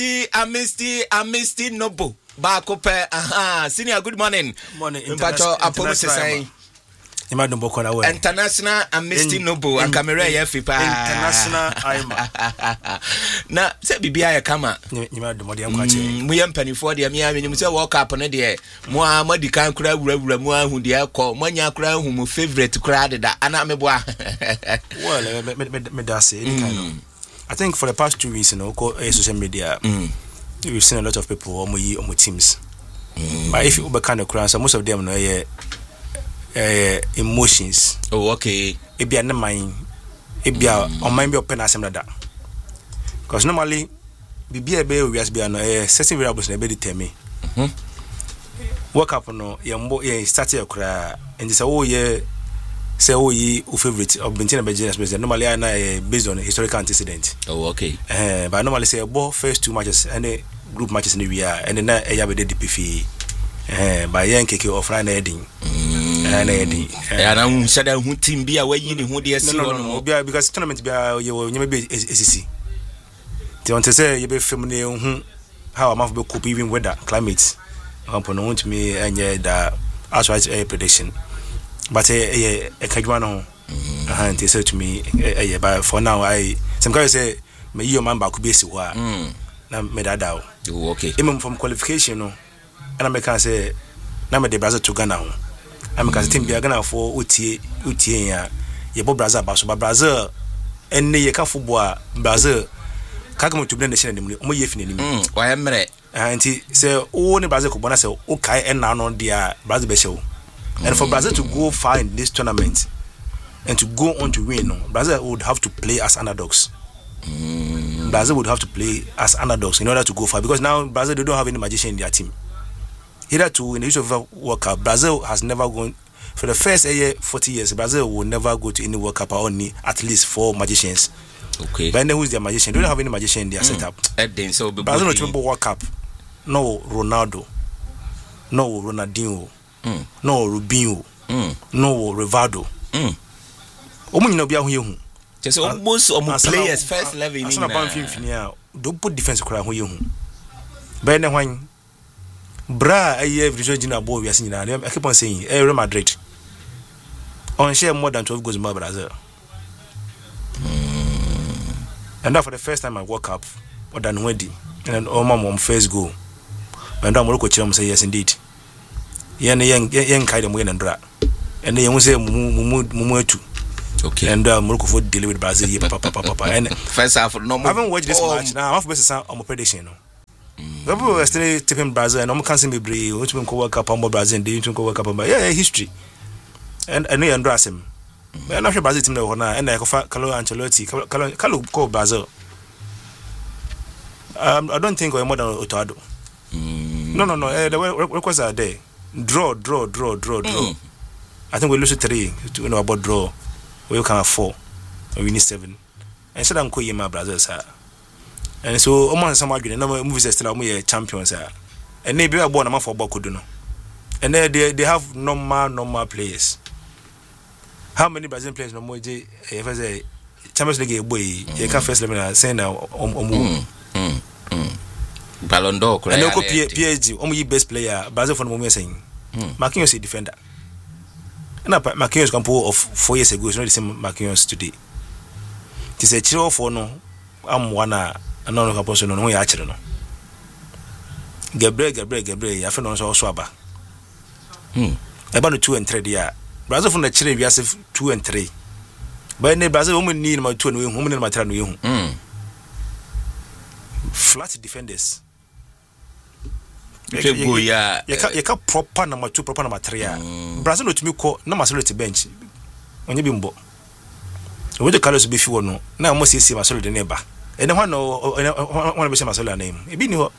Amisti Nobo. Bakope, senior, good morning. Morning, International Amisti Nobo and camera Fipa. International Aima. Na se bibia kama. We am penny for the Miami, say walk up on a day. Moa Modican crowd, Ramua, who the alcohol, Mania crowd, whom favorite crowd that Anameboa. Well, I think for the past 2 weeks, social media, we've seen a lot of people on my teams. But if you be kind of crowd, so most of them know emotions. Oh, okay. It be under mind. It be on mind be open as that. Because normally, be a baby as be certain variables never determine. Work up no, you start your cry and you say, oh yeah. Say oh ye favorite of Bentina Beginners president. Normally I based on historical antecedent. Oh okay. But normally say about first 2 matches and the group matches in the year and then I have a DPF. By young keke offline heading. And I'm said who team be away in who dear no because tournament be you maybe SEC. They want to say you be familiar how I'm be cope even weather climate. I'm to me and the outright prediction. But a Kajwano, they said to me, but for now, some guys say, may your man back be so. Now, made that out. Okay. Even from qualification, and I can say, Nama de Brazil to Ghana. I'm a team be a Ghana for Uti, your Brazil, Brazil, and the Kafuboa, Brazil, Kakamu to blend the Shannon, Moyefin. Why am I? And he said, oh, the Brazil Kubana say, okay, and now on the Brazil Bessel. And for Brazil to go far in this tournament and to go on to win, Brazil would have to play as underdogs. Brazil would have to play as underdogs in order to go far because now Brazil they don't have any magician in their team. Hitherto in the history of World Cup, Brazil has never gone for the first 40 years. Brazil will never go to any World Cup or only at least 4 magicians. Okay. But then who's their magician? They don't have any magician in their setup. So Brazil not remember World Cup. No Ronaldo. No Ronaldinho. No Rubinho. No Rivaldo. No be who just almost players first level in don't put defense cry who you. But then when Bra a year Virginia boy we are seeing I keep on saying Real Madrid on share more than 12 goals in Brazil. And now for the first time I woke up more than Wendy and then all my first goal. And now Morocco Chum say yes indeed. Young kind of win and drag. And then you say Mumu too. Okay. And Morocco for deal with Brazil. And first half, no more. I haven't watched this match now. I've best on my prediction. People are still tipping Brazil, and I'm can't be brave. Which one World Cup on Brazil? They didn't go World Cup on history. And I know you embrace him. But I'm not sure Brazil team now. And I go Carlo Ancelotti. Carlo call Brazil. I don't think we're more than Otado. No. The records are there. Draw. I think we lose 3 to know about draw. We can have 4. We need 7. And so I'm calling my brothers, sir. And so almost some argument. No movies still are champions, sir. And maybe I born a man for Bakuduno. And they have normal players. How many Brazilian players no more? If I say Champions League boy, you can first let me say now. Ballon d'Or, and local PSG, only best player, Brazil for the moment saying, Marquinhos is defender. And Marquinhos can pull of 4 years ago, it's not the same Marquinhos today. It is a chill for no, I'm one, and none of a person on way actually. Gabriel, I found on Swaba. About 2 and 3 year. Brazil from the Chile, we have 2 and 3. But in Brazil, women need my 2 and women in my turn. Flat defenders. You can't proper number 2, proper number 3. Brazil to me call no maturity bench. When you bimbo. With the colors be few no. Now must see my solid neighbor. And the one of my solid name. It be new.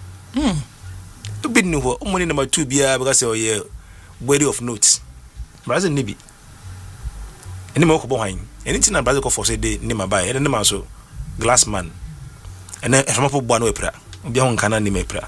To be new. Only number 2 be because of your body of notes. Brazil nibi. Any more behind. Anything that Brazil for say they name by and then also Glassman. And then some of one way pra. Be on Canada ni me pra.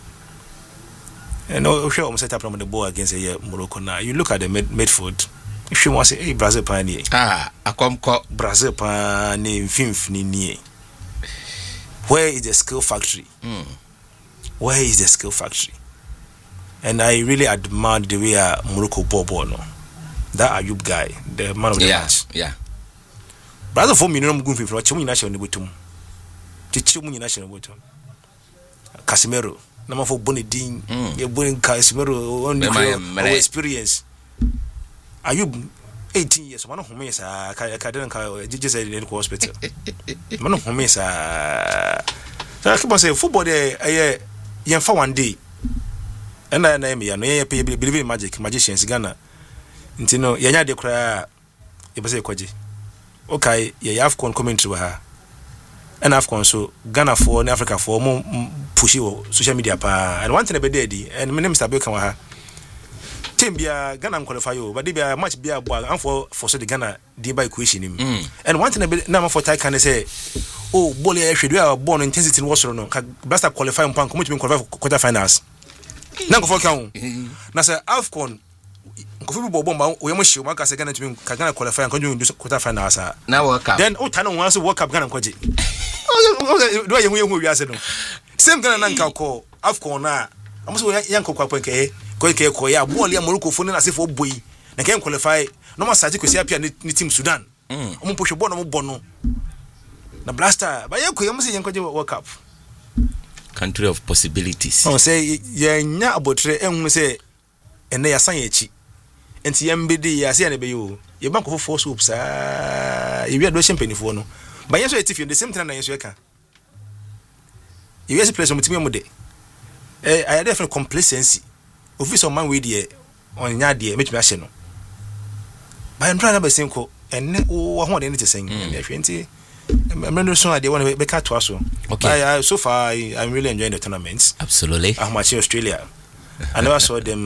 And no sure set up from the ball against Morocco now. You look at the midfield. If you want to say, hey, Brazil pioneer. I come call Brazil pioneer, fifth ni. Where is the skill factory? Where is the skill factory? And I really admire the way Morocco ball no. That Ayub guy, the man of the match. Yeah. Brother for me, no good for Chimu national botum. Chimu national botum. Casemiro, number for Bonidin, you're born Casemiro on the experience. Ayub 18 years, one of whom is a just a hospital. One of whom is a football there, young for one day. And I name you, no, believe in magicians, Ghana. Intino, Yanya de Cra, Yabase Kwaji. Okay, ye AFCON commentary her. And AFCON so Ghana for and Africa for more pushy social media pa. And one thing about daddy, and my name is Tabeka. Timbia Ghana qualify you, but they be much be a boy and for so the Ghana by question him. And one thing about number for Thai can say, oh, Bolly, I should do our born intensity in Warsaw. Basta qualify and commitment qualify quarterfinals. Nango for count. Nasa AFCON. Kofi Bomba, we must show Maka second to Kagana qualify and continue to quarterfinals. Now World Cup. Then Otano wants to work up Ghana Kwaji. Do I know? Same Ghana Nanka call AFCON na. I'm so Yanko Kwapenke, Koike Koya, Bolia Morocco for as if for boy. They can qualify. No more Sati Kusapia ni team Sudan. Push a bono bono. The blaster, but Yanko Yanko World Cup. Country of possibilities. Oh, say, yeah, about and say, and they are saying. And MBD, I see any you. You bank for 4 soups, you are doing champagne for no. But yes, if you the same time as you can. You have a place on Timmy. I had definitely complacency. Office on man with ye on Yadia, make me national. But I'm trying to be simple and what anything saying. I'm not sure they want to make out to us. Okay, so far, I'm really enjoying the tournaments. Absolutely. I'm watching Australia. I never saw them.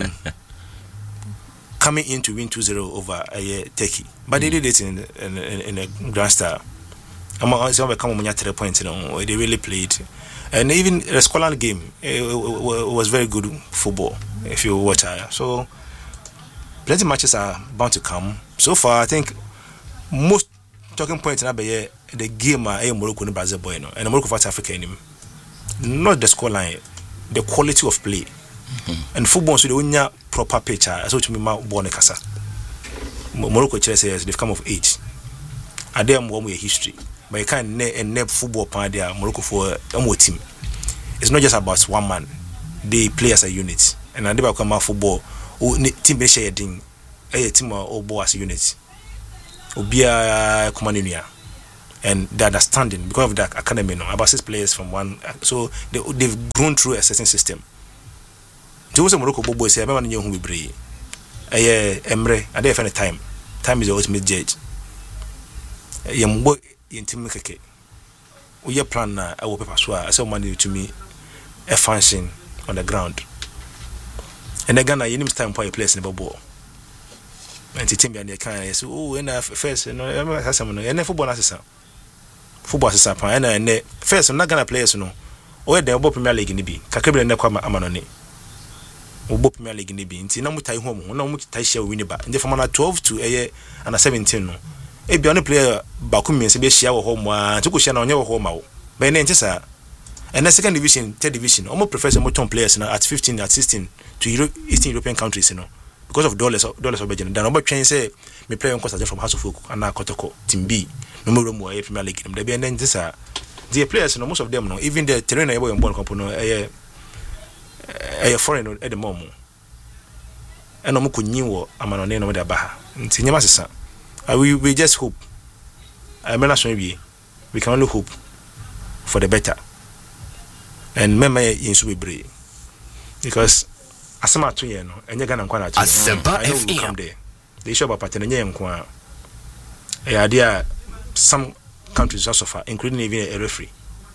Coming in to win 2-0 over Turkey, but they did it in a Grand Star. I'm also become 3 points. They really played, and even the Scotland game was very good football. If you watch it, so plenty matches are bound to come. So far, I think most talking points in the game are Morocco and Brazil boy, and Morocco vs Africa in him. Not the scoreline, the quality of play. And football so they win proper picture. So to me, my born Kasa. Morocco says they've come of age. And they are one history. But you can't neb football part there. Morocco for a team. It's not just about one man. They play as a unit. And they become a football. Team be share thing. A team or ball as a unit. Be a command union. And the understanding because of that academy, about 6 players from one. So they've grown through a certain system. To some Morocco boys say, "I'm new who be brave." Emre, I don't have time. Time is the ultimate judge. Young boy in team keke. We plan na I will paper so I saw money to me a function on the ground. And again, I need time for a place in the ball. And the team and the kind say, "Oh, and first, no, I have some and football assistant. Football assistant, and first, I'm not gonna play so no. Or the Premier League in the B. Kakabri and Nakama Amanoni. Obo Premier League ni bi nti na mutai home na mutai share win ba nti from na 12 to and 17 no e bi on player ba ku miense be share wo home a nti ko share na onye wo home awo be na nti sa and the second division third division almost prefer some top players na at 15 at 16 to Eastern European countries because of dollars obejin dan obo twen say me player on cost from House of Folk and Kotoko team B no more room Premier League dem be na nti sa the players most of them even the terrain ebo en bon company foreign at the moment. And I'm going to Amanone no Baha. We just hope. We can only hope for the better. And remember in Subi because as I'm at you and you're going to come there. They show up at the idea some countries also suffer, including even a referee.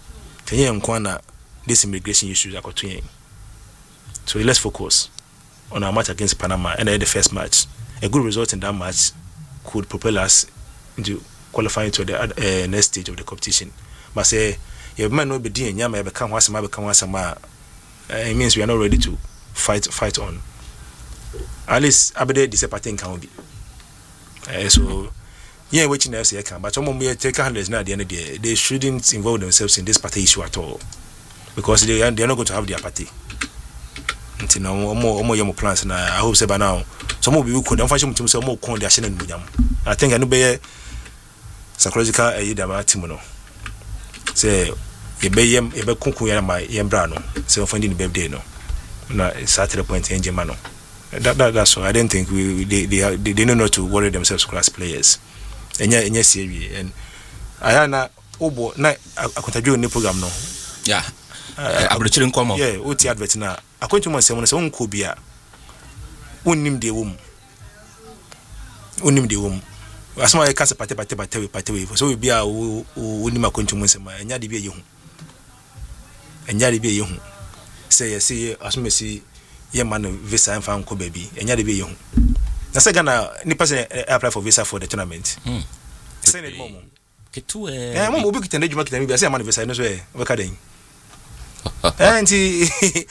This immigration issues are continuing. So let's focus on our match against Panama and then the first match. A good result in that match could propel us into qualifying to the next stage of the competition. But say, you might not be doing Yama become Wasama. It means we are not ready to fight on. At least Abede Disepatin can be. So yeah, which in else can, but some of me take handlers now at the end of the day, they shouldn't involve themselves in this party issue at all. Because they are not going to have their party. Until now, more young plans, and I hope so by now. Some of you could unfortunately to some more con their shin and I think I know be psychological Ayidama Timono. Say, a bayam, a kunku my yambrano, so finding the birthday no. No, it's at the point in Germano. That's why I don't think they know not to worry themselves class players. And yes, and I na obo na akontajo ni program no. Yeah. Abrochire nkomo. Yeah, oti advert na. Akontu mo nsem no se wonko bia. Wonnim de wom. Wonnim de wom. Asma e kasa pate so we bia wonnim akontu mo nsem anya de bia yehu. Anya de bia yehu. Say yes, asma si ye man visa and fan ko baby. Anya de bia yehu. Na say Ghana ni person apply for visa for the tournament. Say ne momo. Ketu momo obi kitende djuma kitende bia say man visa no so e weka den. And ye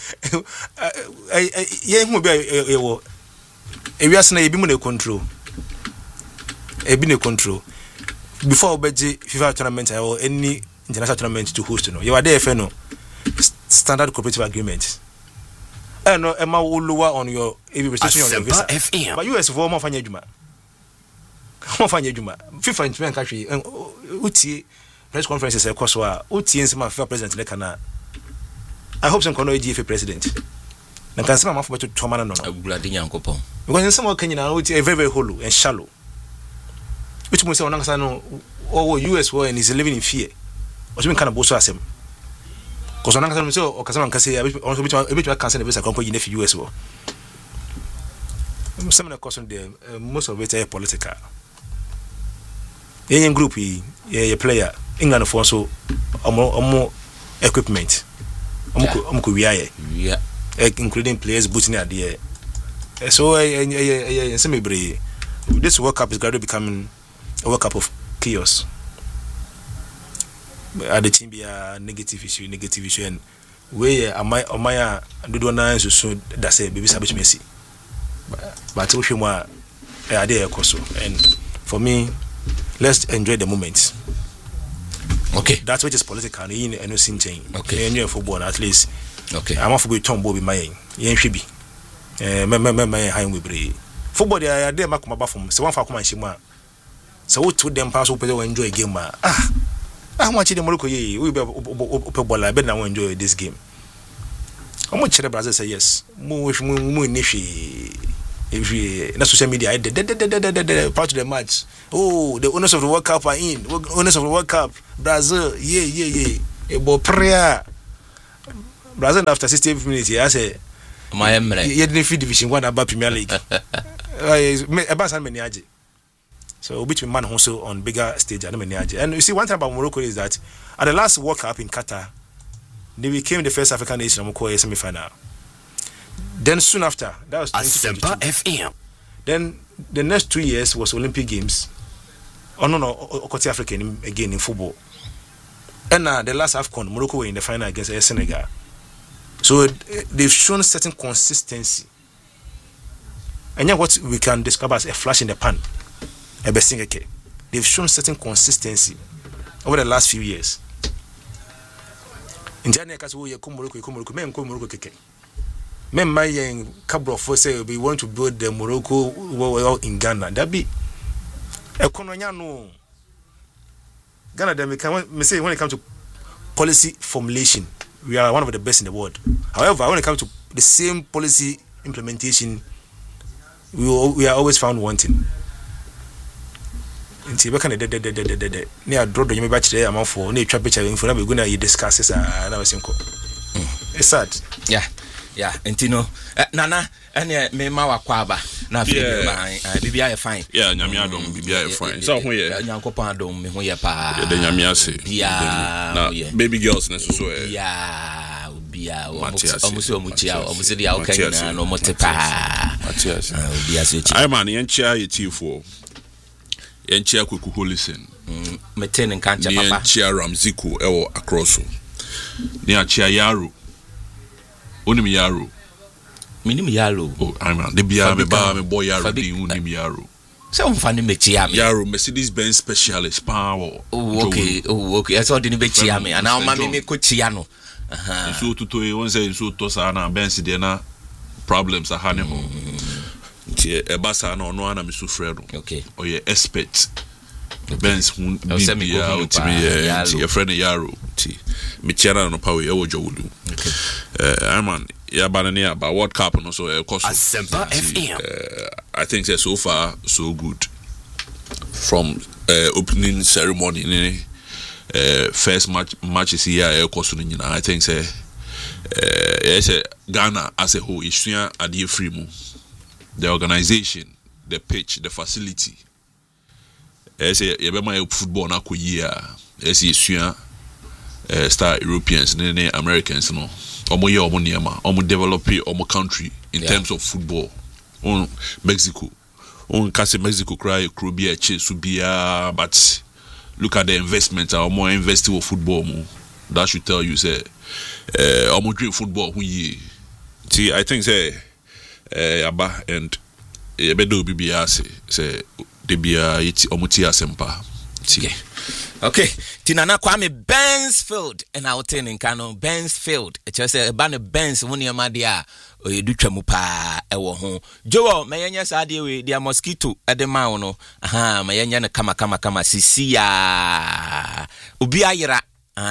hu bia e wo ewiase na ebi mu na control. Ebi na control. Before obeji FIFA tournament or any international tournament to host no. You are there for no standard cooperative agreement. No, Emma will lower on your restriction on your visa. FM. But US for more fanya juma. More fanya juma. FIFA in country uti press conferences e kwaswa uti nsema FIFA president le kana. I hope some kono EGF president. Na kan sema mafu beto tomana no. Agulade nyankopon. Because nsema Kenya na uti very hollow and shallow. Which mo say onanga no or US war and is living in fear. Oso kan boso asem. Because on a so or Casaman can say a bit cancel the company in the US war. Some of the question there, most of it are political. Young group, a player, England for so more equipment. Yeah, including players booting at the so this World Cup is gradually becoming a World Cup of chaos. At the team be a negative issue and where am I do na so that say baby sabi Messi but we more idea koso and for me let's enjoy the moment. Okay, that's what is political in no sintain. Okay, and you football at least. Okay, I'm off with Tom Bobby my yen hwebi me high we bre football there dey makoma ba from so one fa kuma shima so we to them pass we enjoy game how much the Morocco ye we be ball be na we enjoy this game. How much the Brazil say yes mu nishi if na social media part of the match. Oh, the owners of the World Cup are in. Owners of the World Cup Brazil yeah ebo prayer Brazil after 60 minutes I say my emre you didn't feed division 1 about Premier League so between man also on bigger stage and you see one thing about Morocco is that at the last World Cup in Qatar they became the first African nation to qualify semi-final. Then soon after that was 2022. Then the next 2 years was Olympic Games. Okoti African again in football. And the last AFCON Morocco were in the final against Senegal. So they've shown certain consistency. And yet what we can describe as a flash in the pan. They've shown certain consistency over the last few years. In January, Morocco keke. Men my Cabro for say we want to build the Morocco in Ghana. That be a Kononyano. Ghana, they say when it comes to policy formulation, we are one of the best in the world. However, when it comes to the same policy implementation, we are always found wanting. Nti be kan de near draw the batch there amount for na twa picture info na be go na you discuss this na we senko. It's sad. Yeah, nti no nana ene me ma wakwa aba na bibia ye fine. Yeah, nyame adom bibia ye fine. So ho ye nyankopon adom me ho ye pa. De nyame ase. Na baby girls na so yeah, bia omusi dia o kan na no motepa. Matias. Bia so chi. Ai man yen chia ye tifo. Yenchia Kweku Holison. Meten and Kancha Papa. Yenchia Ramziku Ewo Akroso. Nia Chia Yaru. Unim Yaru. Minim Yaru. Oh, I'm the Bia me boy Yaru di Unim Yaru. So funny mechiame. Yaro Mercedes-Benz specialist power. Okay. I saw the mechiame and now mama me ko chiano. So to e won say so to sa na Benz de na problems are hane ho. Tie e basa na ono ana me so frero. Okay. Oye expert. Benz hun bibia ultimate your friend Yaro ti. Mechiana no power e wo jowulu. Okay. Man yeah, but about World Cup and also Asempa FM. I think that so far so good from opening ceremony. First matches here. I think say Ghana as a whole is at the free the organization, the pitch, the facility. Say football na ko year. Star Europeans, Americans no. Omo develop omo country in terms of football. On Mexico. On Mexico cry Krobia Subia, but look at the investment or more investing in football. That should tell you say omo dream football who see I think say Aba and Bedo BBA say Debia omo tia sempa. Okay, Tinana Kwame Bensfield and out in Kano Bensfield. It's just a banner Benz when you're Madia or you do Tremupa ewo home. Joe, Mayanya Sadi with their mosquito at the Mauno. Aha, Mayanya kama Sisia Ubiayra.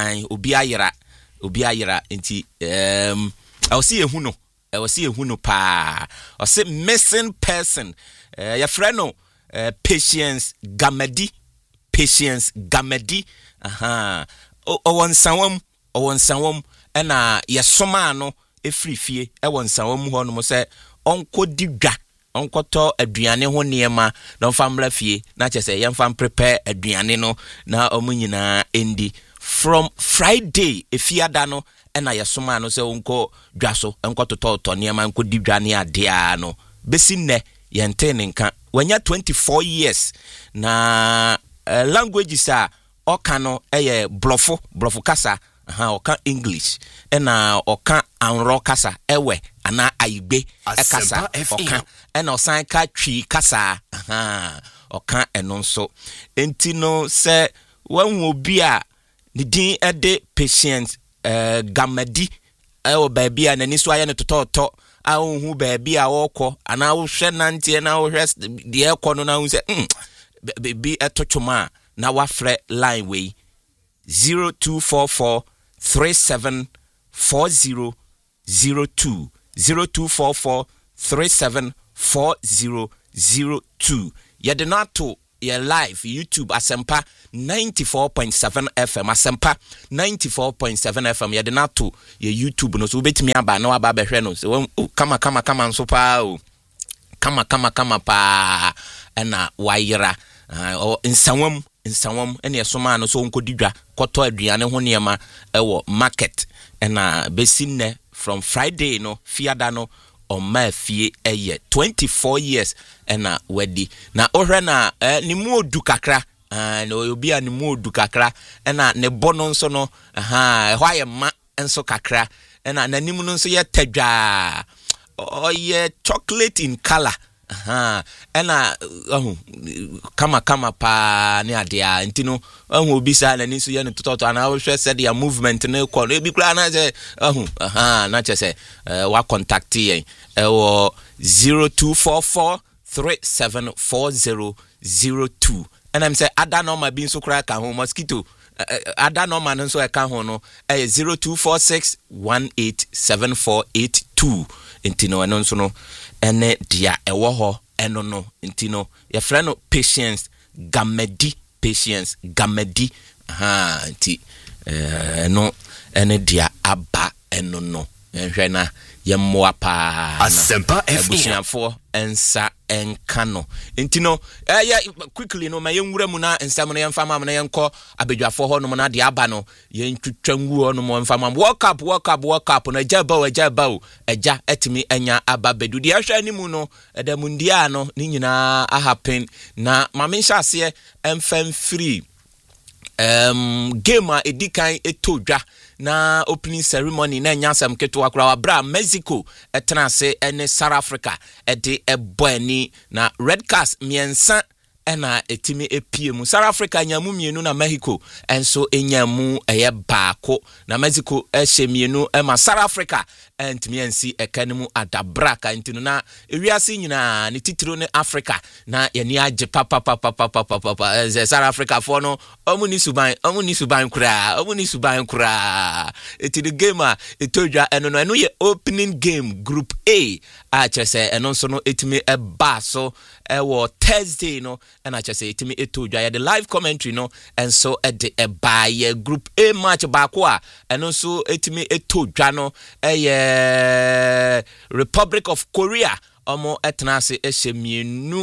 Ubiayra inti I'll see a huno. I will see a huno pa. I'll say missing person. Your friend Patience Gamedi. Patience Gamedi owon sawom na yesoma no efri fie ewon sawom ho no mo se onko digwa onkoto aduane ho niema na famra fie na chese yemfam prepare aduane no na omunyina endi from Friday efiada no na yesoma no se onko dwaso onkoto to niema onko digwa ne adea no besinne yente nka wanya 24 years na languages are okano blofo kasa oka English ena oka anro kasa ewe ana aibe kasa oka ena osan ka twi kasa oka eno nso enti no se wan obi a ne din ede Patience Gamedi ewo baabi a nani so aye ne tototo a hu baabi a wokọ ana wo hwe nante na wo hwe de ekọ no na hu se be etochoma na wafre line way 0244 374002 0244 374002 Yadenato your live YouTube Asempa 94.7 FM Asempa 94.7 FM Yadenato your YouTube no so betimi aba na aba behwe no so kama nso pa o kama pa na wayira nsanwam ene yesoma no so nkodidwa kwoto aduane ho niema ewo market na besinne from Friday no fiada no oma fie eye 24 years na wedi na ohwe na ni mu odu kakra na obi a ni mu odu kakra na ne bono nso no ho aye ma nso kakra na nanim no nso ye tadwa oye chocolate in color ena kama pa ne adea ntino obi sa na nisu ye ne tototo ana wo hwe said ya movement ne ko no ebi kura na se na chese wa contact yen 0244 374002 and I'm say ada normal bin so kura ka ho mosquito ada normal no so e ka ho no 0246 187482 ntino eno nso no ene dia ewo ho eno no ntino ye frɛ no Patience Gamedi nti no ene dia aba eno no nhwɛ na ye mmoa pa Asempa FM abusuafo ensa enka no ntino quickly no ma yenwura mu na ensam no yemfama na yenko abedwafo ho no na de aba no yentwetwa ngu ho no mo mfama World Cup na jaba eja etimi enya aba bedu de ahwa ni mu no edamundia no ni nyina a happen na mamenhya ase emfam free game a edikan etodwa na opening ceremony na nyasam keto akra wabra Mexico etenase ene South Africa ede eboani na red cast miensa ena etimi epiemu South Africa nyamu mienu na Mexico enso enyamu eye baako na Mexico ehye mienu ema South Africa entimi ensi ekanemu adabraka ntino na ewiase nyina ne titiro ne Africa na yeni age papa South Africa for no omuni suban kura eti the game etodwa eno no ye opening game group A a chese eno so no etimi eba so ewo Thursday no and I just say etimi etodwa ya the live commentary no and so at the eba ye group A match baako a eno so etimi etodwa no Republic of Korea omo etnase eshemienu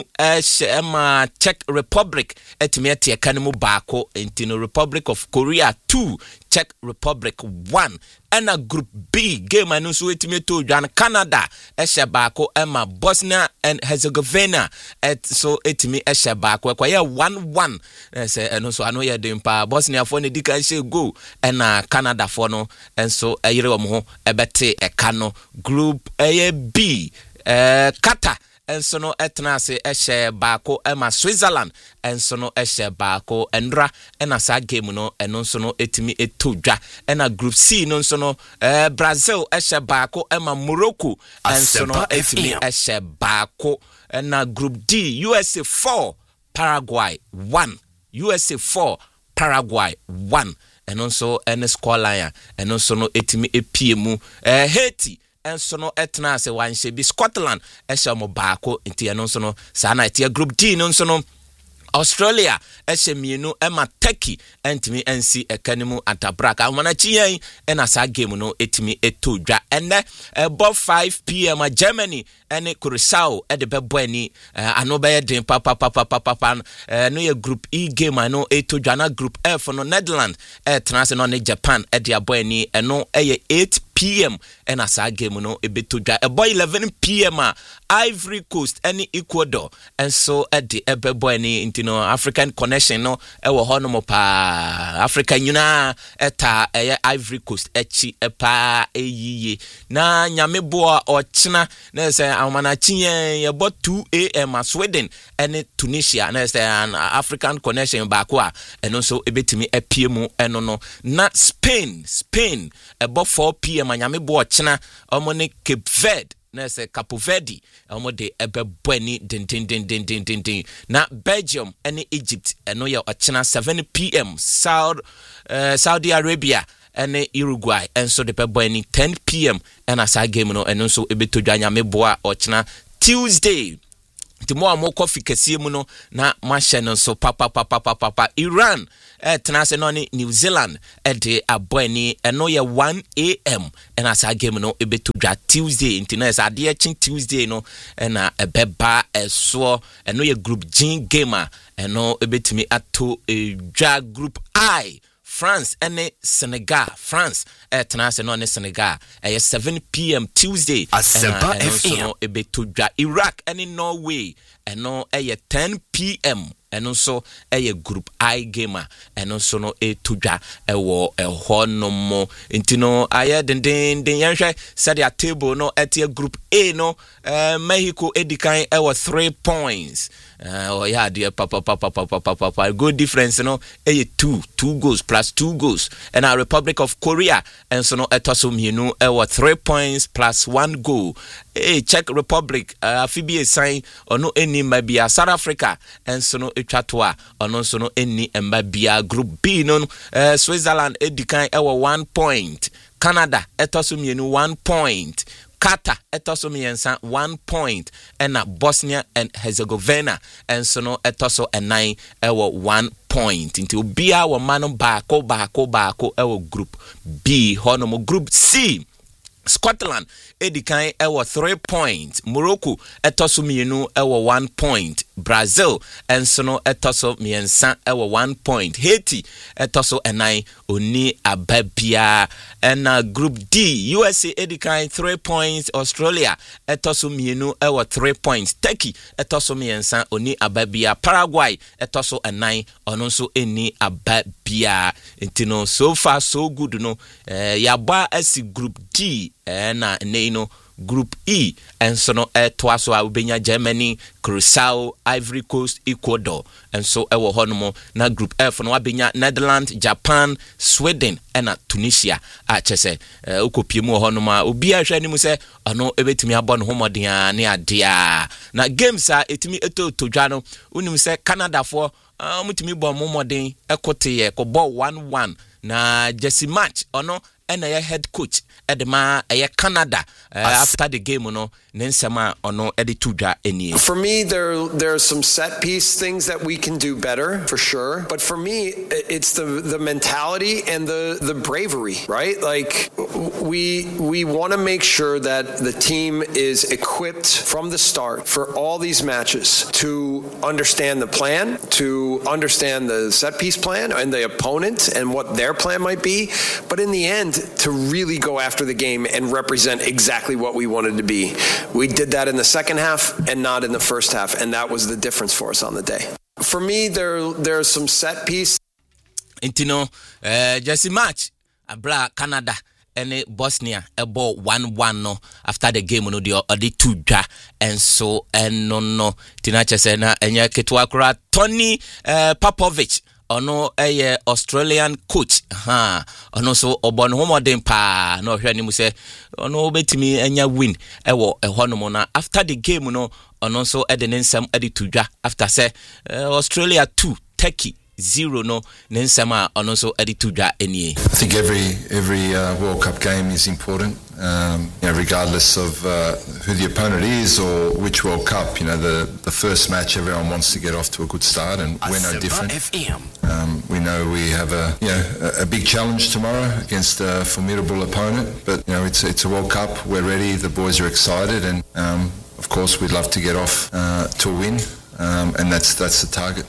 ema Czech Republic etime etie kanemu baako entino Republic of Korea 2 Czech Republic 1 and a group B game anu so etime to dwan Canada eshe baako ema Bosnia and Herzegovina so etime eshe baako kwa ye 1-1 se eno so anu ye dempa Bosnia for ne dika she go and Canada for no and so ayire wo ho ebete ekano group A B Qatar enso no etnase ehye baako ema Switzerland enso no ehye baako enra ena sa game no eno nso no etimi etodwa ena group C no nso no Brazil ehye baako ema Morocco enso no etimi ehye baako ena group D USA 4 Paraguay 1 USA 4 Paraguay 1 eno nso ene scoreline eno nso no etimi epiemu Haiti enso no etnase wanhye bi Scotland ehye mo baako nti eno nso no sa na etia group D no nso no Australia ehye mienu ema Turkey entimi NC ekanemu atabraka amanachi yen ena sa game no etimi etodwa ene above 5 p.m. Germany ene Curacao e de bebo ani ano be den papa no ye group E game ano etodwa na group F no Netherlands etnase no ne Japan e de abo ani eno eye 8 p.m. and as a game no ebetodwa a boy 11 p.m. Ivory Coast any Ecuador and so at the ebebo any intino African connection no ewo hono mo pa African yuna eta Ivory Coast echi epa eyiye na nyamebo ochina na say amanachi ye bo 2 a.m. Sweden and Tunisia na say an African connection baako a eno so ebetimi epiemu eno no na Spain about 4 p.m. Manyame bo china omo ne Cape Verde na se Cape Verde omo de ebebwani din na Belgium and Egypt eno ya ochina 7 p.m. Saudi Arabia and Uruguay and so de ebebwani 10 p.m. and as a game no eno so ebetodwa nyame bo a ochina Tuesday Timo amoko fikesie mu no na mahye no so papa Iran tenase no ni New Zealand de aboani eno ye 1 a.m. and as a game no ebetodwa Tuesday intinese ade chin Tuesday no na ebeba eso eno ye group G gamer eno ebetimi ato dwa group I France and Senegal. France tenase no ne Senegal 7 p.m. Tuesday Asempa FM ebetodwa Iraq and Norway eno 10 p.m. eno so group I gamer eno so no etodwa ewo ehonomo intino aye den yanhwe said ya table no etie group A no Mexico edikan ewo 3 points yeah dear papa good difference no 2 goals plus 2 goals and our Republic of Korea and so no etoso mienu ewo 3 points plus 1 goal Czech Republic afibie sign ono eni mabia South Africa and so no etwatoa ono so no eni mabia group B no Switzerland edikan ewo 1 point Canada etoso mienu 1 point Qatar etoso miensa 1 point and Bosnia and Herzegovina and so no etoso enai ewo 1 point into bia wo mano baako ewo group B hono mo group C Scotland edikan ewo 3 points. Morocco etoso mienu ewo 1 point. Brazil ensono etoso miensa ewo 1 point. Haiti etoso enai oni ababia. And Group D, USA edikan 3 points. Australia etoso mienu ewo 3 points. Turkey etoso miensa oni ababia. Paraguay etoso enai ononso eni ababia. Intino so far so good no. Yaba esi Group D na neino Group E and so no twaso a ubenya Germany, Curacao, Ivory Coast, Ecuador and so ewo honomo na Group F no abenya Netherlands, Japan, Sweden and Tunisia a chese ukopiemu honoma obi ahwe ni mu se ono ebetimi abon homoden ne adea na games a etimi etotodwa no unim se Canada for mutimi bo momoden ekote ko ball 1-1 na Jesse match ono and a head coach Edema Canada after the game no nensema ono edituja eni. For me there are some set piece things that we can do better for sure, but for me it's the mentality and the bravery, right? Like we want to make sure that the team is equipped from the start for all these matches to understand the plan, to understand the set piece plan and the opponent and what their plan might be, but in the end to really go after the game and represent exactly what we wanted to be. We did that in the second half and not in the first half, and that was the difference for us on the day. For me, there's some set piece. Intino, Jesse match, abra Canada and Bosnia, a ball 1-1 no after the game no the two dra and so and no Tinacha Sena and Yaketwakra Tony Popovich. Ono Australian coach ono so obon homoden pa no hwani mu se ono betimi enya win ewo ehonom na after the game no ono so ensem editudwa after say Australia 2 Turkey 0 no nensema ono so editudwa enie. I think every World Cup game is important, regardless of who the opponent is or which World Cup. The first match everyone wants to get off to a good start, and we're no different. We know we have a big challenge tomorrow against a formidable opponent, but it's a World Cup. We're ready. The boys are excited, and of course we'd love to get off to a win, and that's the target.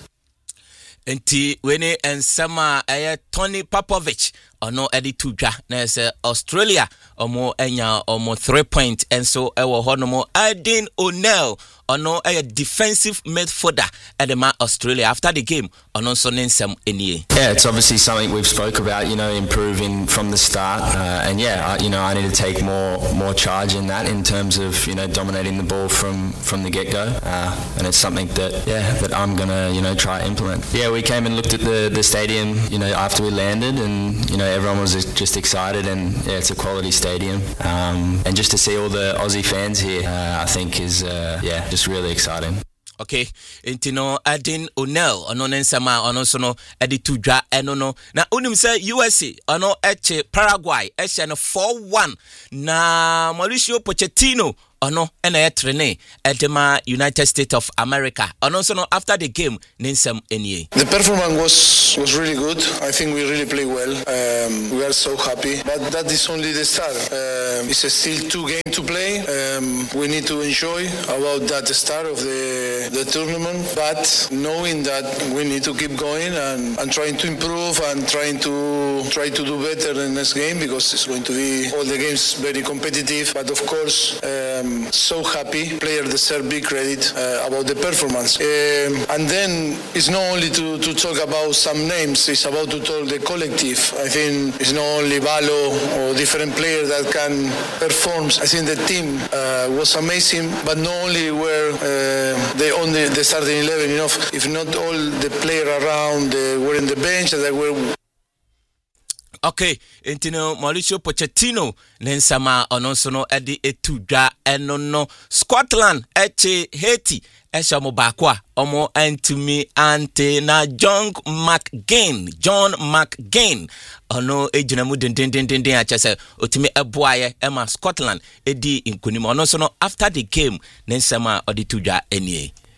Enti wene ensema Tony Popovich ono editudwa na se Australia omo enya omo 3 point and so ewo honomo Aiden O'Neill ono defensive midfielder edema Australia after the game ono so nensem enie. Yeah, it's obviously something we've spoke about, improving from the start, and I need to take more charge in that in terms of dominating the ball from the get-go, and it's something that I'm gonna try to implement. Yeah, we came and looked at the stadium after we landed, and everyone was just excited, and it's a quality stadium, and just to see all the Aussie fans here, I think is just really exciting. Okay, intino Aiden O'Neill ono nensama ono sono editudwa enono na unim say USA ono eche Paraguay eche no 4-1 na Mauricio Pochettino ono ena trene edema United States of America ono sono after the game nensam enie. The performance was really good. I think we really play well. We are so happy, but that is only the start. It's still 2 games to play. We need to enjoy about that start of the tournament, but knowing that we need to keep going and trying to improve and try to do better in the next game, because it's going to be all the games very competitive. But of course, so happy. Players deserve big credit about the performance. And then it's not only to talk about some names, it's about to talk the collective. I think it's not only Valo or different players that can perform. I think the team was amazing, but not only were the starting 11, if not all the players around were in the bench, that were. Okay, intino Mauricio Pochettino nensama ononsono edi etudwa enono Scotland eche Haiti esha mo bakwa omo antimi ante na John McGinn ono ejina mu den achese otimi eboaye ema Scotland edi inkunimo ononsono after the game nensama odi tudwa enie.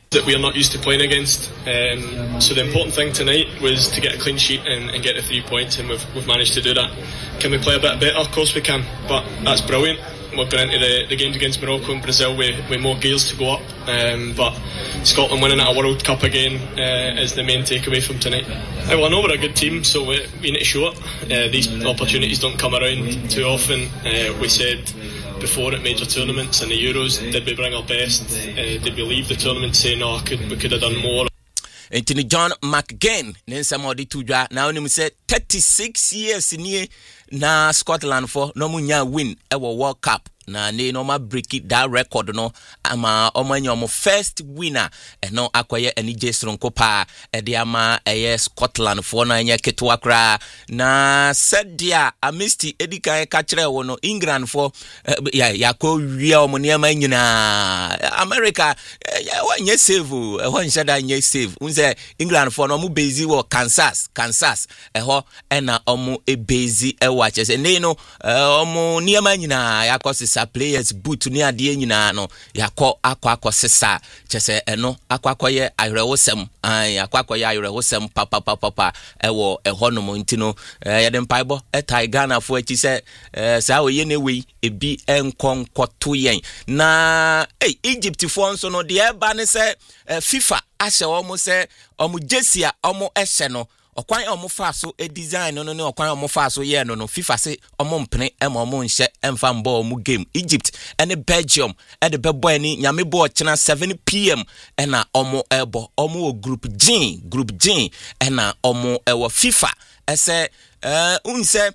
that we are not used to playing against. So the important thing tonight was to get a clean sheet and get the 3 points, and we've managed to do that. Can we play a bit better? Of course we can, but that's brilliant. We're going into the games against Morocco and Brazil with more gears to go up, but Scotland winning at a World Cup again is the main takeaway from tonight. Well, I know we're a good team, so we need to show it. These opportunities don't come around too often. We said before at major tournaments and the Euros, did we bring our best? Did we leave the tournament saying, no, we could have done more? Anthony John McGinn, Nensa Modi Tuja, now him said 36 years in na Scotland for no munya win ever World Cup. Na ne no ma break it that record no ama omanya omo first winner no akoye ani Jesronko pa e de ama Scotland for na nya ketwa kra na sedia amisti edikan ka kire wo no England for ya ko wi omo ne ma nyina America wanye save ho nshada nya save unse England for no mu base wo Kansas ho na omo e base e wa chese ne no omo ne ma nyina ya ko players boot ni ade nyina no yakọ akọ sesa chese eno akwakoye ayerewosem akwakoye ayerewosem papa ewo ehonom ntino yede mpaibo etai Ghana fo achi se sa oye ne wei ebi enkonkoto yen na Egypt fo nso no de eba ne se FIFA ahye omo se omo jesia omo ehye no okwan omo fa so e design no ne okwan omo fa so ye no FIFA se omo mpene omo nhye emfa mbo omo game Egypt and Belgium and the beboy ni nyame bo chena 7 p.m. na omo ebo omo group G na omo ewo FIFA ese unse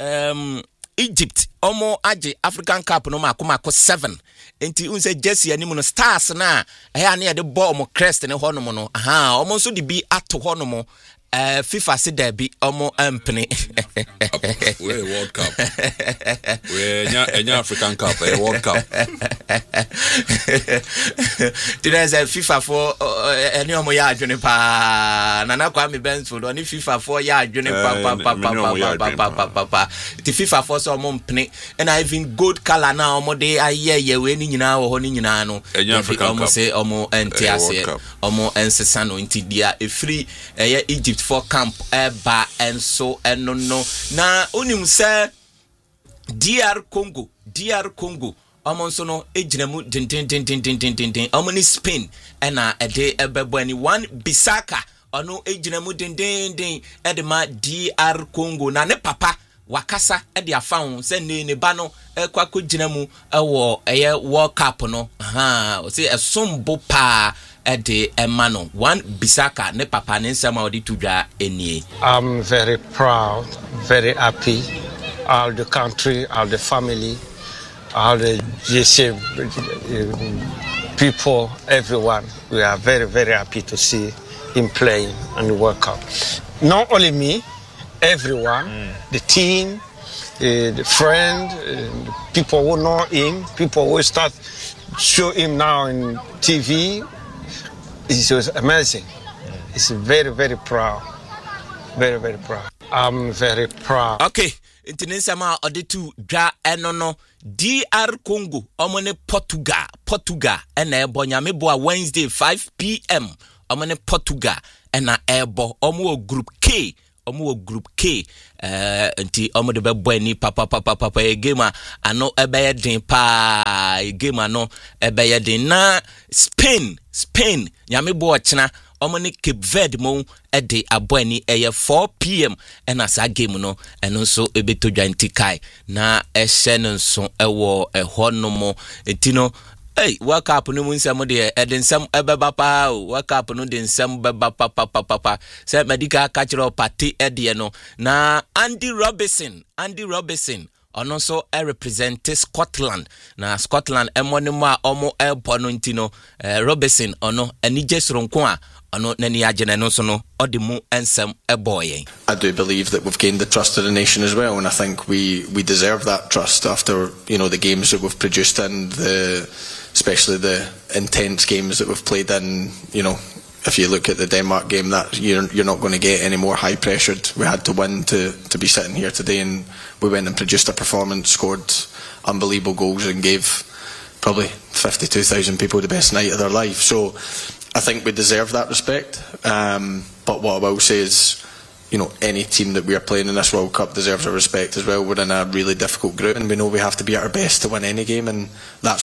Egypt omo age African Cup no makoma 7 enti unse Jesse ani no stars na ya na de bo omo crest ne hono no omo so de bi ato hono mo FIFA said there be omo empne we World Cup we nya African Cup World Cup there's a FIFA for any omo ya adwene pa nana kwa me Bensford oni FIFA for ya adwene pa the FIFA for so omo empne and I even good color na omo de aye we ni nyina wo ho ni nyina no omo say omo entiase omo ensesa no nti dia e free Egypt for camp eba enso eno no na unim se DR Congo omonso no ejinamu din omoni Spain ena ede ebebo ani one Bisaka ono ejinamu din edema DR Congo na ne papa wakasa ede afaun se ne ba no kwako jinamu ewo eye World Cup no o se esombo pa ede emano one Bisaka ne papa ne nsema odi tudwa enie. I'm very proud, very happy. All the country, all the family, all the GC people, everyone, we are very, very happy to see him playing on the World Cup. Not only me, everyone, the team, the friend, the people who know him, people who start show him now on TV. It was amazing. It's very, very proud. Very, very proud. I'm very proud. Okay. Intinesama odetu dra enono DR Congo omone Portugal ena ebo nyame bo Wednesday 5 p.m. omone Portugal ena ebo omo group K nti omo de bebo ni papa e game ano ebeye den pa e game ano ebeye den na Spain nyame bo ochena omo ne Cape Verde mo ede aboani eye 4 p.m. ena sa game no eno so ebetodwa ntikai na ehye no so ewo ehonomo etino World Cup no munsam de edensam ebeba pa World Cup no densam beba papa say medical cultural party ede no na Andy Robertson ono so represent Scotland na Scotland emonimo a omo ebo no ntino Robertson ono anije soronko a ono nani agene no so no odimu ensem eboyen. I do believe that we've gained the trust of the nation as well, and I think we deserve that trust after the games that we've produced and especially the intense games that we've played in. If you look at the Denmark game, that you're not going to get any more high pressured. We had to win to be sitting here today, and we went and produced a performance, scored unbelievable goals, and gave probably 52,000 people the best night of their life. So I think we deserve that respect. But what I will say is, you know, any team that we are playing in this World Cup deserves our respect as well. We're in a really difficult group, and we know we have to be at our best to win any game, and that's...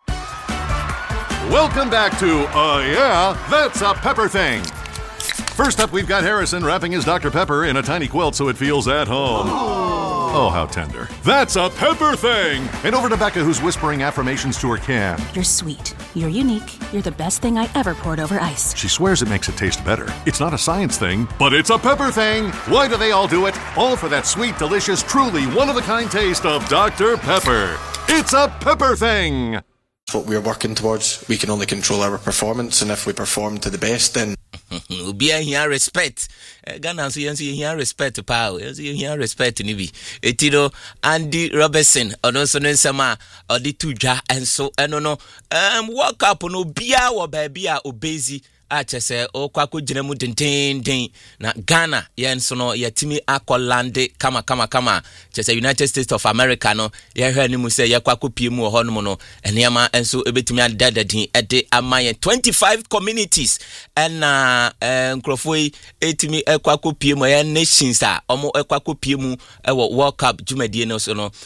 Welcome back to Yeah, That's a Pepper Thing. First up, we've got Harrison wrapping his Dr. Pepper in a tiny quilt so it feels at home. Oh, how tender. That's a Pepper Thing! And over to Becca, who's whispering affirmations to her can. You're sweet. You're unique. You're the best thing I ever poured over ice. She swears it makes it taste better. It's not a science thing, but it's a Pepper Thing! Why do they all do it? All for that sweet, delicious, truly one-of-a-kind taste of Dr. Pepper. It's a Pepper Thing! What we're working towards. We can only control our performance, and if we perform to the best, then... Be here respect. Ghana so you here respect power. You here respect ni bi. Etiro Andy Robertson ono so no nsema odi tudwa enso eno no World Cup no bia wo ba bia obezi achese okwako ginemu denden na Ghana yenso no yatimi akolande kama chese United States of America no ye hwe ni mu se yakwako pie mu ho no no enema enso ebetimi adadadin ede amaye 25 communities na nkrofoi etimi ekwako pie mu ya nations a omo ekwako pie mu ewo World Cup jumadie no so no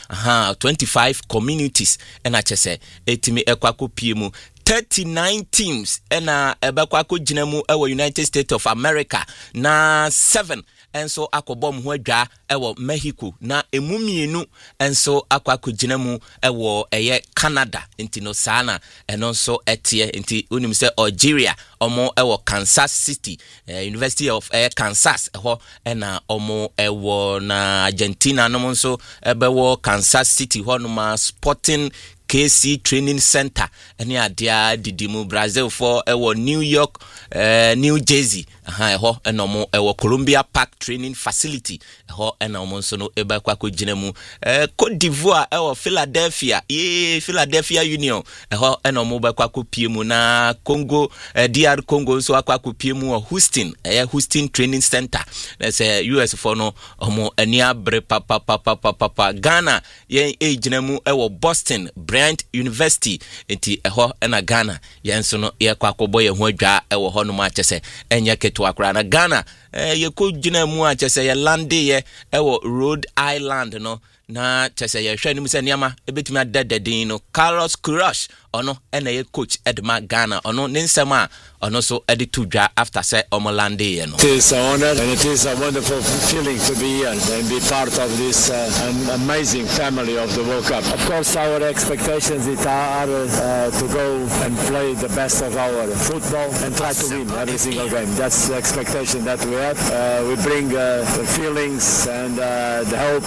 25 communities na chese etimi ekwako pie mu 39 teams ena ebekwako ginemu ewo United States of America na 7 enso akobom ho adwa ewo Mexico na emumienu enso akwako ginemu ewo eye Canada intino sana eno so etie inti unim se Algeria omo ewo Kansas City University of Kansas ho ena omo ewo na Argentina no so ebewo Kansas City ho no ma Sporting KC Training Center ene adia didimu Brazil for ewo New York New Jersey ho enomo ewo Columbia Park Training Facility ho enomo so no eba kwako ginemu Cote d'Ivoire ewo Philadelphia Philadelphia Union ho enomo ba kwako piemu na Congo DR Congo so kwako piemu Houston Houston Training Center say US for no omo ania bre papa Ghana ye ginemu ewo Boston Bryant University enti eho na Ghana yenso no ye kwakobo ye ho adwa ewo ho no ma chese enye keto akra na Ghana ye ko gina mu a chese ye lande ye ewo Rhode Island no na chese ye hwe ni mse niama ebetimi adadadin no Carlos Queiroz ono ena ye coach Edma Ghana ono ninsema ono so editudwa after say omolande ye no. It is an honor and it is a wonderful feeling to be here and be part of this an amazing family of the World Cup. Of course our expectations are to go and play the best of our football and try to win every single game. That's the expectation that we have. We bring the feelings and the hope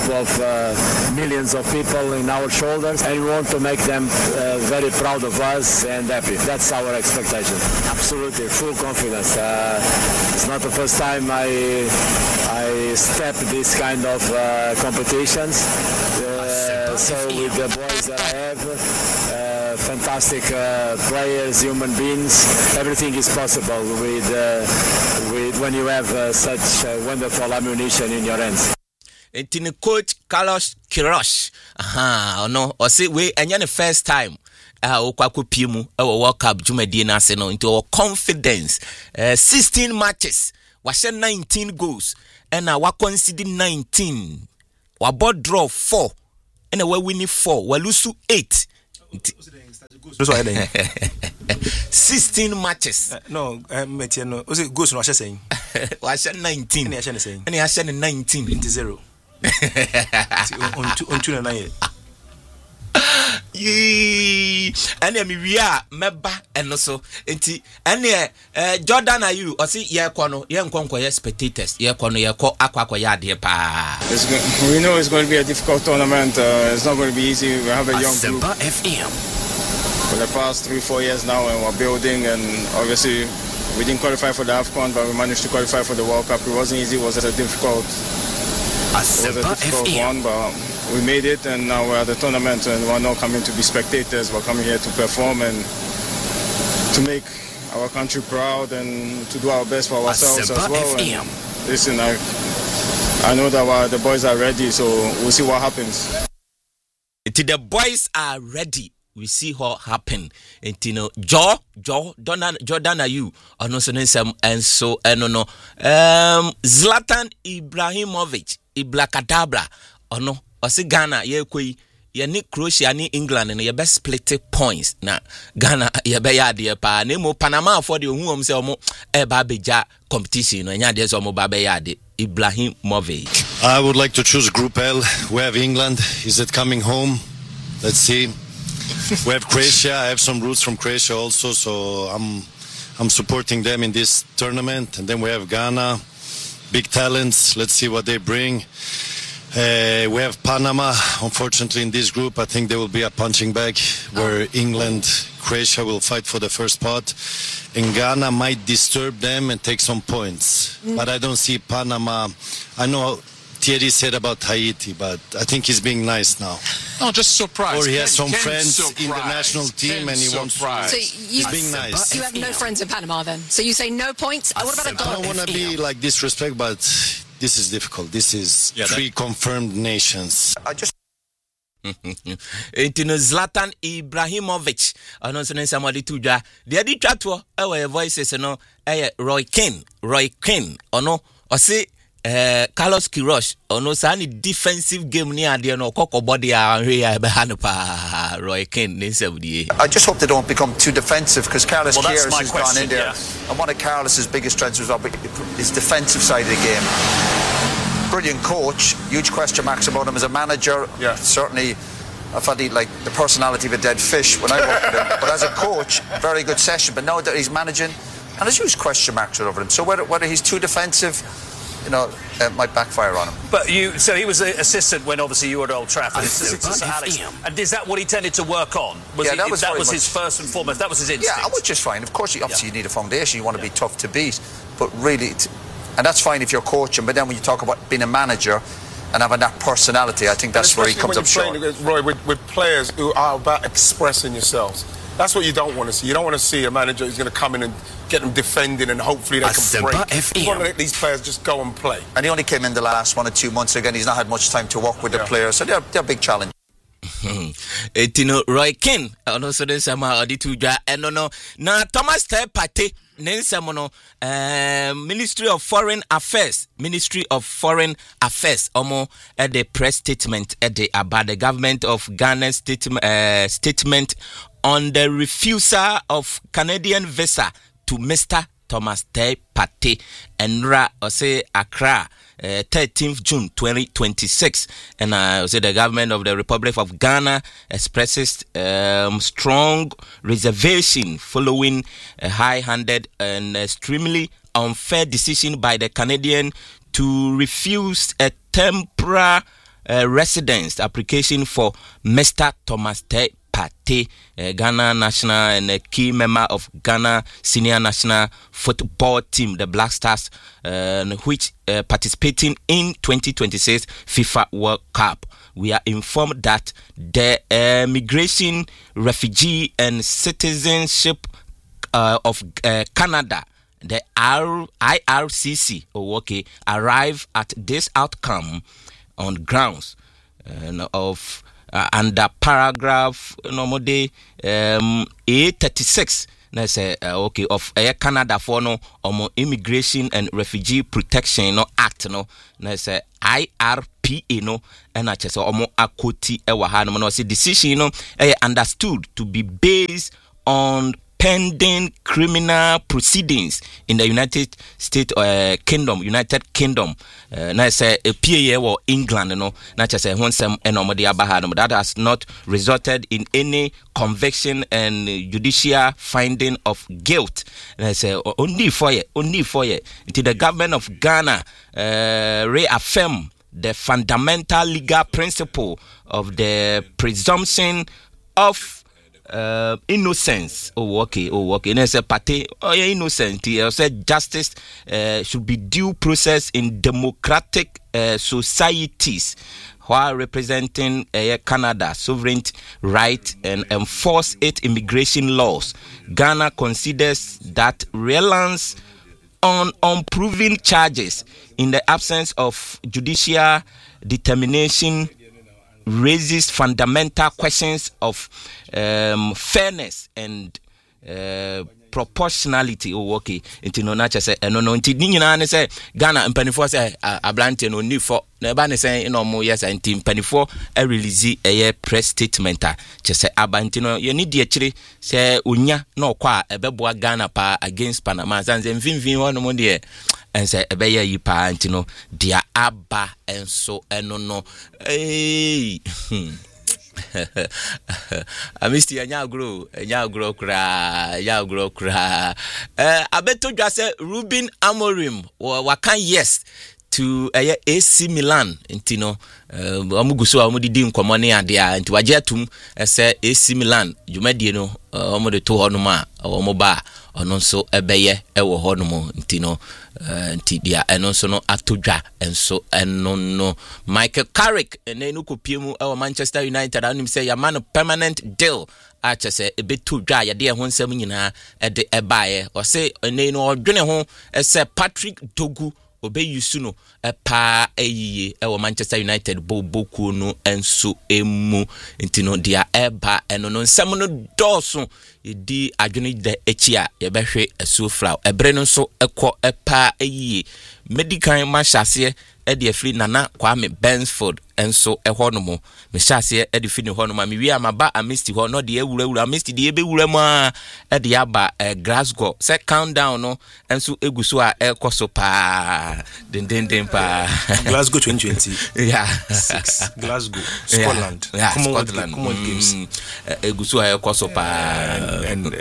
of millions of people in our shoulders, and we want to make them very proud of us and happy. That's our expectation. Absolutely, full confidence. It's not the first time I step this kind of competitions. So with the boys that I have, fantastic players, human beings, everything is possible with when you have such wonderful ammunition in your hands. Etini coach Carlos Queiroz ono o say we enya the first time okwako piemu ewo World Cup jumadie na ase no into our confidence 16 matches was 19 goals and wa concede 19 wa board draw 4 and we win 4 we lose 8 16 matches no metie no o say goals no wa saying was 19 and ya saying and ya 19 0 on 2 na ye ene mi wia meba eno so enti ene Jordan are you o say ye kwo no ye nkonko ye spectators ye kwo no ye kwo akwa ya de pa. We know it's going to be a difficult tournament. It's not going to be easy. We have a young group for the past 3-4 years now, and we're building, and obviously we didn't qualify for the AFCON, but we managed to qualify for the World Cup. It wasn't easy. It was a difficult one, but we made it, and now we're at the tournament, and we're not coming to be spectators. We're coming here to perform and to make our country proud and to do our best for ourselves as well. And listen, I know that the boys are ready, so we'll see what happens. The boys are ready. we see what happen. And you know, Jordan Ayew, ono so nsem enso eno Zlatan Ibrahimovic, Iblakadabra, ono osi Ghana ye koi ye ni Croatia ni England no ye best split points na Ghana ye be ya de pa na mo Panama for the hu om se omo e ba beja competition no nya de so omo ba be ya de Ibrahimovic. I would like to choose Group L. We have England. Is it coming home? Let's see. We have Croatia. I have some roots from Croatia also, so I'm supporting them in this tournament. And then we have Ghana, big talents. Let's see what they bring. We have Panama. Unfortunately, in this group, I think there will be a punching bag where England, Croatia will fight for the first spot. And Ghana might disturb them and take some points. But I don't see Panama. I know Thierry said about Haiti, but I think he's being nice now. No, just surprised. Or he has some friends in the national team and he wants to. So he's being nice. You have no friends in Panama then? So you say no points? What about a goal? I don't want to be like disrespect, but this is difficult. This is three confirmed nations. I just Etino Zlatan Ibrahimovic ono so somebody to dwa the di twato e voices no Roy Keane ono o say Carlos Queiroz ono sa ni defensive game ni ade no kokko body a hwe ya be hanu pa Roy Keane ni sabudi. I just hope they don't become too defensive because Carlos Queiroz has question, gone in there and one of Carlos's biggest strengths was his defensive side of the game. Brilliant coach, huge question marks about him as a manager. Certainly I thought he like the personality of a dead fish when I worked with him. But as a coach, very good session. But now that he's managing, and there's huge question marks over him. So whether he's too defensive, you know, it might backfire on him. But so he was the assistant when obviously you were at Old Trafford, assistant to Alex. And is that what he tended to work on? That was his first and foremost. That was his instinct. Yeah, which is fine. Of course, obviously you need a foundation. You want to be tough to beat, but really. And that's fine if you're coaching, but then when you talk about being a manager and having that personality, I think that's where he comes up short. Roy, with players who are about expressing yourselves. That's what you don't want to see. You don't want to see a manager who's going to come in and get them defending and hopefully they can break. You want to let these players just go and play. And he only came in the last 1 or 2 months. Again, he's not had much time to work with the players, so they're a big challenge. Etino Roy Keane ono so den sama oditu dwa eno na Thomas Partey nensamono Ministry of Foreign Affairs omo the press statement about the government of Ghana's statement on the refusal of Canadian visa to Mr. Thomas Partey Enra ose Accra 13th June 2026, and say the government of the Republic of Ghana expresses strong reservation following a high-handed and extremely unfair decision by the Canadian to refuse a temporary residence application for Mr. Thomas Partey, Ghana national and a key member of Ghana senior national football team, the Black Stars, which participating in 2026 FIFA World Cup. We are informed that the Migration, Refugee and Citizenship of Canada, the IRCC, arrive at this outcome on grounds of under paragraph A36 na say of Canada for no Immigration and Refugee Protection Act na say IRPA and I just akoti ewa no say decision understood to be based on pending criminal proceedings in the United Kingdom. Na say a PA or England na say honsem enomodi abahadom that has not resulted in any conviction and judicial finding of guilt. Na say only for ye until the government of Ghana reaffirm the fundamental legal principle of the presumption of innocence. And I said, Partey, innocent. He said justice should be due process in democratic societies while representing Canada's sovereign right and enforce its immigration laws. Ghana considers that reliance on unproven charges in the absence of judicial determination raises fundamental questions of fairness and proportionality. Okay, into no nature say no into nyina say Ghana mpanifo say ablante no ni for na eba ne say no mo yes anti mpanifo release a press statement che say abante no ye ni de akire say onya na okwa ebeboa Ghana pa against Panama sanze mfimfin ho no mo de and say ebeye yi pa anti no dia aba enso eno no Amisti anya grow kra abeto dwa say Ruben Amorim wakan yes to AC Milan intino omuguso omudidi nkomo ne ade a nti waje atum say AC Milan dwumadie no omude to ho no ma omoba ono nso ebeye ewo ho no mo ntino nti dia eno nso no atodwa enso eno no Michael Carrick ene no kopiemu ewo Manchester United anim say ya man permanent deal acha say ebetodwa ya de ho nsam nyina ede ebaye o say ene no odwene ho say Patrick Dogu obeyusu no pa eyiye ewo Manchester United boku no enso emu ntino dia eba eno no nsam no doso di adwene de echia ye behwe esufra ebre no so ekọ epa eyiye medical mashase e de afri Nana Kwame Bensford enso ehọ no mo me shase e de fini ho no ma me wi amaba Amisti ho no de ewura Amisti de ebewura ma e de aba Glasgow se countdown no enso eguso a ekoso pa den pa Glasgow 2020 yeah 6 Glasgow Scotland Commonwealth Games eguso a ekoso pa and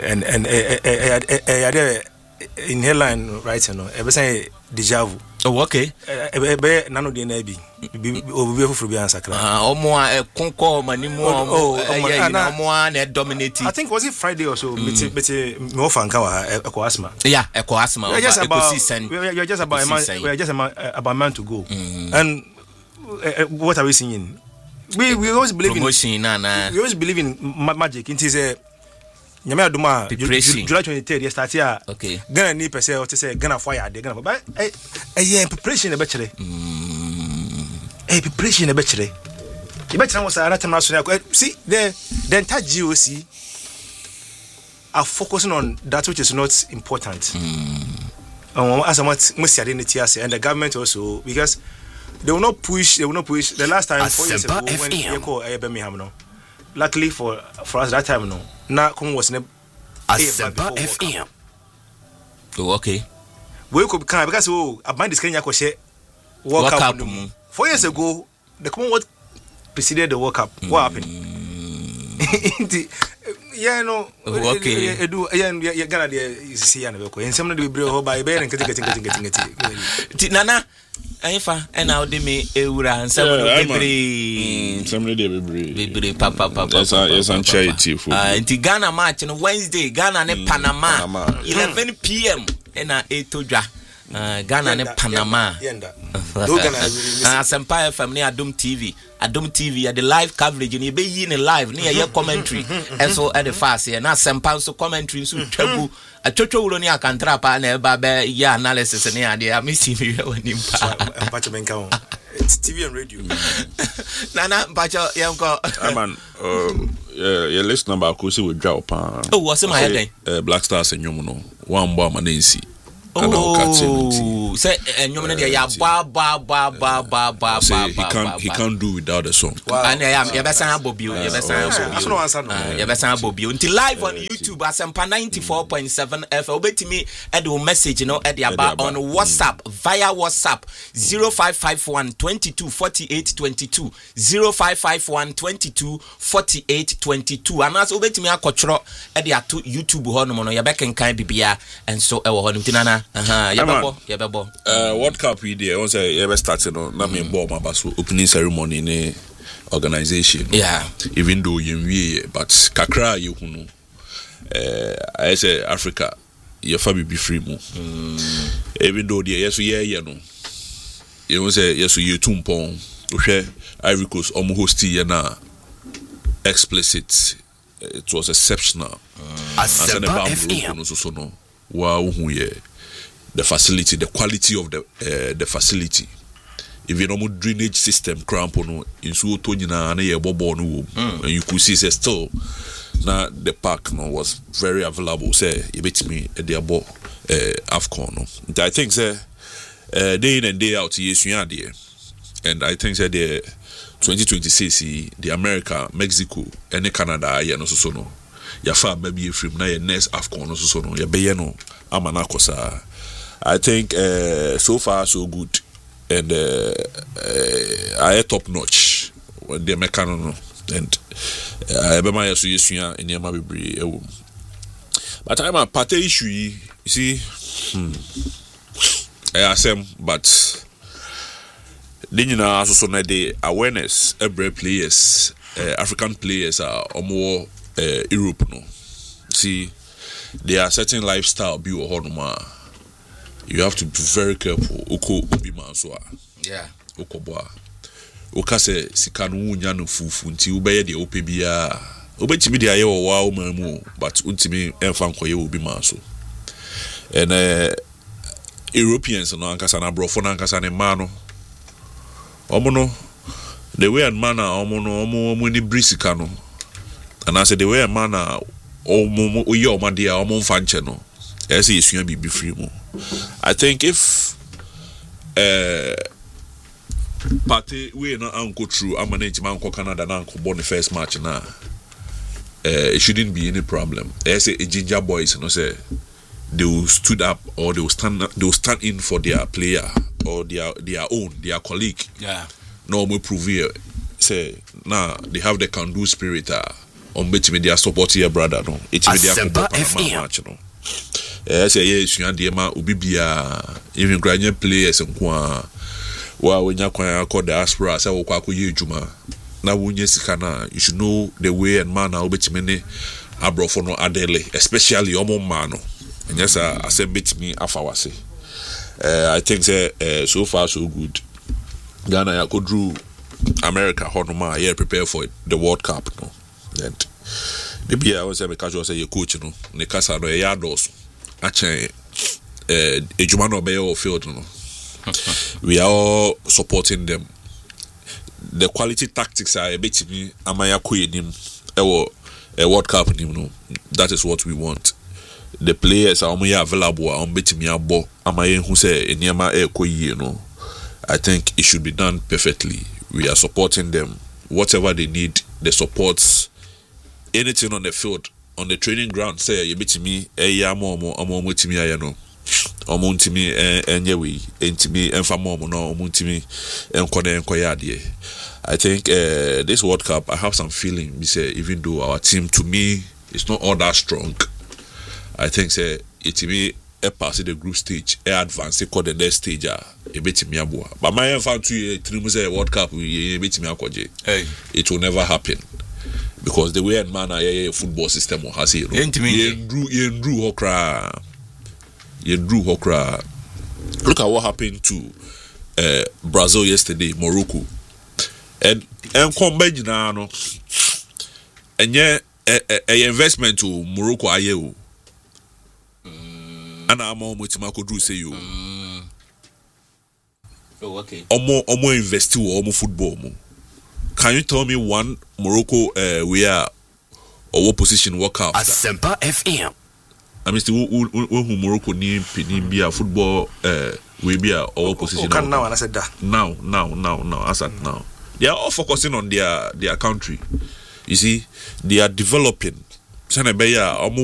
in headline right no e be say deja vu. Oh, okay. Nano de na bi obi fufuru bi answer kra. Omo a konko manimu omo na dominate. I think was it Friday or so me offer nka wa Eko Asma. Yeah, Eko Asma. We are just about a man to go. And what are we seeing? We always believe promotion na. We always believe in magic. It is a Nyame aduma July 23rd you start here. Okay. Ghana ni pese o te say Ghana fire dey Ghana but preparation e be kire. Preparation e be kire. E be kire was another national. See the entire GOC are focusing on that which is not important. As I want most identity and the government also because they will not push the last time 4 years ago when they call Birmingham no. Luckily for us that time no. Na come was ne Asempa FM. Oh, okay. We could come because a band is Kenya ko share World Cup 4 years ago the Commonwealth preceded the World Cup. What happened? Yeah, no. Okay. Edu yeah Ghana dey see na be ko. Ensem no dey bre ho by be getting. Nana Aifa and now de me ewura nsem no bebre. Nsem no dey bebre. Papa. Yes, I'm charity for. Nti Ghana match no Wednesday Ghana ne Panama 11 p.m. na etodwa. Ghana ne Panama. Asempa FM ne Adom TV at the live coverage ni be yi ne live ne ye commentary and so at the fast here na Asempa so commentary so twabu atwotwo wuro ne akantra pa na eba be ya analysis ne ade amisi me wani pa mpacho menka on it's TV and radio nana mpacho yanko man your listener ba ko se we dwa pa what's my head Black Stars enyom no one boy manensi. Oh, say enyom ne dia ya ba. He can't do without the song. And you besan abobio, until live on YouTube Asempa 94.7 FM. Obetimi edo message you know e dia ba on WhatsApp via WhatsApp 0551 22 48 22 0551 22 48 22 and as obetimi akotro e dia to YouTube ho no ya bekenkan bibia and so e wo ho ntinana yabebo World Cup we there once you start no na me ball ma baso opening ceremony ne organization yeah even though you but kakra you hunu I say Africa you fa be free mu even though there yes yeah no you know say yes you tumpon ohwe Ivory Coast host here na explicit it was exceptional Asempa FM so no wa hu ye the facility, the quality of the facility. even normal drainage system cramp no insu to nyina na ye bobo no wo and you could see say still na the park no was very available say you bet me e dey abo AFCON no. I think say day in and day out yesua there, and I think say the 2026 the America, Mexico and Canada ya no so no ya fa baby from na next AFCON no so no ya be no amanako sa. I think so far so good, and I top notch when the mechanic no, and I be my so yesua in yama bebre ewo. But I'm a party issue, you see. I ask them, but then you know also na the awareness every players, African players are more Europe no. See, there are certain lifestyle be or you have to be very careful. Oko obi mansoa. Yeah. Oko boa. Oka se sikanu nya no fufu nti ubeye de ope bia. Obetimi de aye wo wa mamu, but untimi emfa nkoye obi manso. And Europeans no ankasa na brofo na ankasa ne ma no. Omo no the way and manner omo ni brisika no. And I said the way and manner omo oye omo dia omo mfa nche no. I say yesua be free mo. I think if party we no anko through amanage man ko Canada na anko born the first match na it shouldn't be any problem. I say a ginger boys no say they will stood up or they will stand in for their player or their colleague. Yeah. No more prove here. Say nah they have the can do spirit on bet me their support your brother no. It's media match no. Say yes you and ma obi bia even graduate players nko wa wenya kwan akọ diaspora say wo kwa akọ ejuma na wonye sika na you should know the way and manner obetime ne abrofo no adele especially omo man no. And yes, I said bit me afawase. I think so far so good. Ghana ya go through America honoma yeah prepare for the World Cup no. And the be I was say because you say your coach no ne kasa no ya dos achen ejuma no be your field no. We are all supporting them. The quality tactics are a bit me amaya ko enim a World Cup nim no. That is what we want. The players are available on betimi abo amaye hu say eniema ekoyi no. I think it should be done perfectly. We are supporting them whatever they need, the supports, anything on the field, on the training ground say you betimi amo motimi aya no omo ntimi enyewe entimi emfa momo no omo ntimi enkoya de. I think this World Cup I have some feeling we say even though our team to me is not all that strong, I think say it be a pass the group stage, a advance the next stage a bit me aboa. But my found 3 say World Cup we bit me akwaje. It will never happen. Because the way and manner football system has it. You drew Hokra. Look at what happened to Brazil yesterday, Morocco. And come back now, and yeah, a investment to Morocco ayew. And I'm almost Marco say you. Oh, okay. Omo invest to omo football mo. Can you tell me one Morocco where or what position work out? Asempa FM. I mean, who Morocco need be a football we be a or position. Now and I said that. Now. I said now. They are all focusing on their country. You see, they are developing.